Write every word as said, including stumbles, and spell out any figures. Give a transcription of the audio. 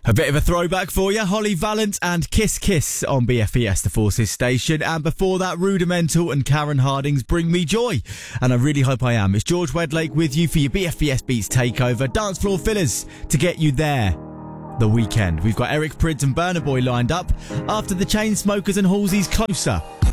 A bit of a throwback for you. Holly Valance and Kiss Kiss on B F E S, the Forces station. And before that, Rudimental and Karen Harding's Bring Me Joy. And I really hope I am. It's George Wedlake with you for your B F E S Beats Takeover. Dance floor fillers to get you there. The weekend. We've got Eric Prydz and Burna Boy lined up after the Chainsmokers and Halsey's Closer.